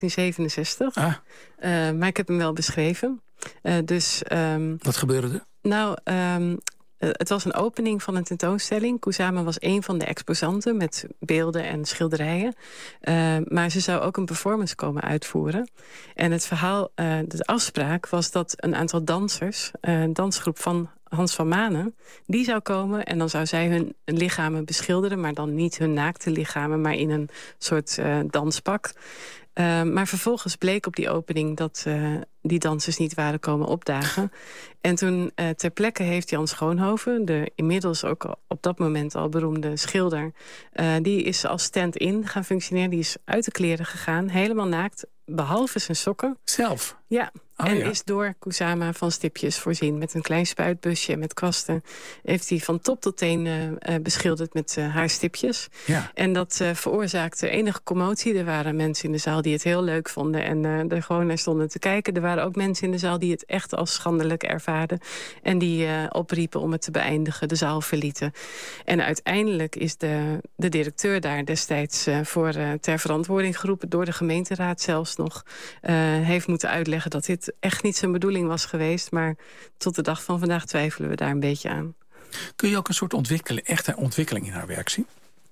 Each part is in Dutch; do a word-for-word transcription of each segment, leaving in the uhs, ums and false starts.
zevenenzestig. Ah. Uh, maar ik heb hem wel beschreven. Uh, dus, um, Wat gebeurde er? Nou, um, uh, het was een opening van een tentoonstelling. Kusama was een van de exposanten met beelden en schilderijen. Uh, maar ze zou ook een performance komen uitvoeren. En het verhaal, uh, de afspraak was dat een aantal dansers, uh, een dansgroep van Hans van Manen, die zou komen en dan zou zij hun lichamen beschilderen, maar dan niet hun naakte lichamen, maar in een soort uh, danspak. Uh, maar vervolgens bleek op die opening dat uh, die dansers niet waren komen opdagen. En toen uh, ter plekke heeft Jan Schoonhoven, de inmiddels ook al, op dat moment al beroemde schilder, uh, die is als stand-in gaan functioneren. Die is uit de kleren gegaan, helemaal naakt, behalve zijn sokken. Zelf? Ja. Oh, en ja. is door Kusama van stipjes voorzien. Met een klein spuitbusje en met kwasten. Heeft hij van top tot teen uh, uh, beschilderd met uh, haar stipjes. Ja. En dat uh, veroorzaakte enige commotie. Er waren mensen in de zaal die het heel leuk vonden. En uh, er gewoon naar stonden te kijken. Er waren ook mensen in de zaal die het echt als schandelijk ervaarden. En die uh, opriepen om het te beëindigen. De zaal verlieten. En uiteindelijk is de, de directeur daar destijds uh, voor uh, ter verantwoording geroepen. Door de gemeenteraad zelfs nog. Uh, heeft moeten uitleggen dat dit echt niet zijn bedoeling was geweest. Maar tot de dag van vandaag twijfelen we daar een beetje aan. Kun je ook een soort ontwikkeling, echte ontwikkeling in haar werk zien?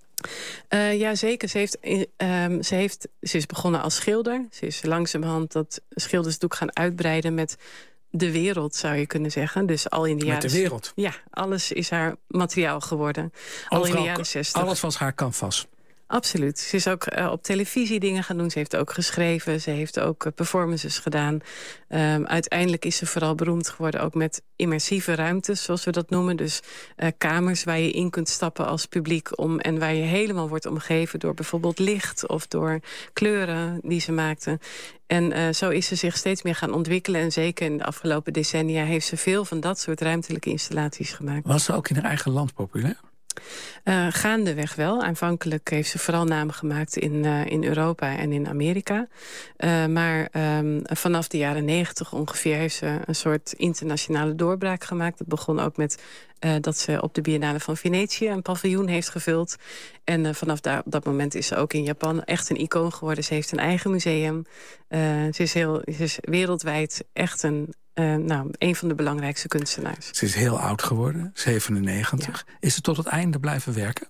Uh, ja, zeker. Ze, heeft, um, ze, heeft, ze is begonnen als schilder. Ze is langzamerhand dat schildersdoek gaan uitbreiden met de wereld, zou je kunnen zeggen. Dus al in de jaren... Met de wereld? Ja, alles is haar materiaal geworden. Al Overal, in de jaren zestig. Alles was haar canvas? Absoluut. Ze is ook uh, op televisie dingen gaan doen. Ze heeft ook geschreven. Ze heeft ook uh, performances gedaan. Um, uiteindelijk is ze vooral beroemd geworden ook met immersieve ruimtes, zoals we dat noemen. Dus uh, kamers waar je in kunt stappen als publiek om, en waar je helemaal wordt omgeven door bijvoorbeeld licht of door kleuren die ze maakte. En uh, zo is ze zich steeds meer gaan ontwikkelen. En zeker in de afgelopen decennia heeft ze veel van dat soort ruimtelijke installaties gemaakt. Was ze ook in haar eigen land populair? Uh, gaandeweg wel. Aanvankelijk heeft ze vooral namen gemaakt in, uh, in Europa en in Amerika. Uh, maar um, vanaf de jaren negentig ongeveer heeft ze een soort internationale doorbraak gemaakt. Dat begon ook met uh, dat ze op de Biennale van Venetië een paviljoen heeft gevuld. En uh, vanaf daar, op dat moment is ze ook in Japan echt een icoon geworden. Ze heeft een eigen museum. Uh, ze, is heel, ze is wereldwijd echt een... Uh, nou, een van de belangrijkste kunstenaars. Ze is heel oud geworden, zevenennegentig. Ja. Is ze tot het einde blijven werken?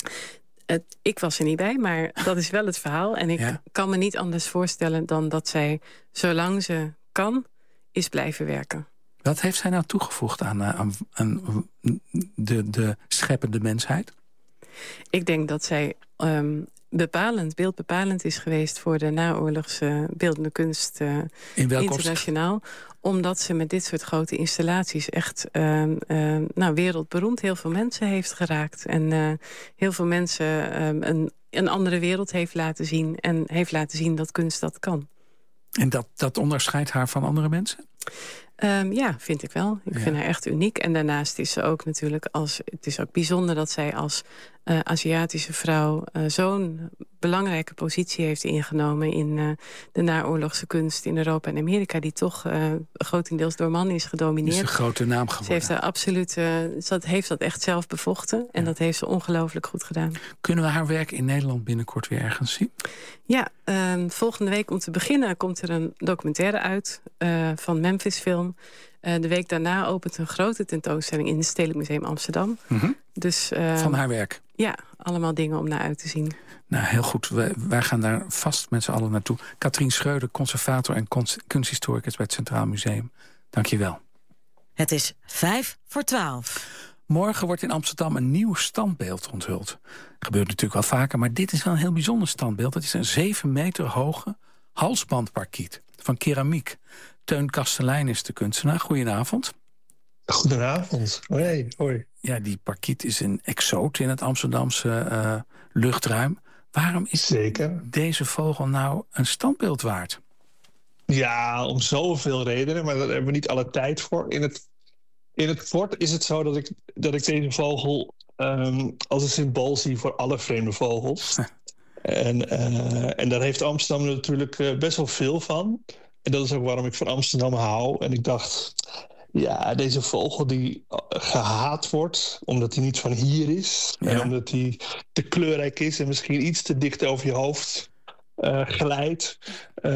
Uh, ik was er niet bij, maar dat is wel het verhaal. En ik ja. kan me niet anders voorstellen dan dat zij, zolang ze kan, is blijven werken. Wat heeft zij nou toegevoegd aan, aan, aan de, de scheppende mensheid? Ik denk dat zij um, bepalend, beeldbepalend is geweest voor de naoorlogse beeldende kunst uh, In internationaal. Opzicht? Omdat ze met dit soort grote installaties echt uh, uh, nou, wereldberoemd heel veel mensen heeft geraakt. En uh, heel veel mensen uh, een, een andere wereld heeft laten zien. En heeft laten zien dat kunst dat kan. En dat, dat onderscheidt haar van andere mensen? Um, ja, vind ik wel. Ik ja. vind haar echt uniek. En daarnaast is ze ook natuurlijk als... Het is ook bijzonder dat zij als uh, Aziatische vrouw uh, zo'n belangrijke positie heeft ingenomen in uh, de naoorlogse kunst in Europa en Amerika, die toch uh, grotendeels door mannen is gedomineerd. Is een grote naam geworden. Ze heeft daar absoluut, uh, ze heeft dat echt zelf bevochten. En ja. dat heeft ze ongelooflijk goed gedaan. Kunnen we haar werk in Nederland binnenkort weer ergens zien? Ja, uh, volgende week om te beginnen komt er een documentaire uit uh, van Memphis Film. Uh, de week daarna opent een grote tentoonstelling in het Stedelijk Museum Amsterdam. Mm-hmm. Dus, uh, van haar werk? Ja, allemaal dingen om naar uit te zien. Nou, heel goed. Wij, wij gaan daar vast met z'n allen naartoe. Katrien Schreuder, conservator en kunsthistoricus bij het Centraal Museum. Dank je wel. Het is vijf voor twaalf. Morgen wordt in Amsterdam een nieuw standbeeld onthuld. Dat gebeurt natuurlijk wel vaker, maar dit is wel een heel bijzonder standbeeld. Het is een zeven meter hoge halsbandparkiet van keramiek. Teun Kastelein is de kunstenaar. Goedenavond. Goedenavond. Hoi, hoi. Ja, die parkiet is een exoot in het Amsterdamse uh, luchtruim. Waarom is Zeker. deze vogel nou een standbeeld waard? Ja, om zoveel redenen, maar daar hebben we niet alle tijd voor. In het, in het fort is het zo dat ik, dat ik deze vogel um, als een symbool zie voor alle vreemde vogels. en, uh, en daar heeft Amsterdam natuurlijk uh, best wel veel van. En dat is ook waarom ik van Amsterdam hou. En ik dacht, ja, deze vogel die gehaat wordt omdat hij niet van hier is. Ja. En omdat hij te kleurrijk is en misschien iets te dicht over je hoofd uh, glijdt.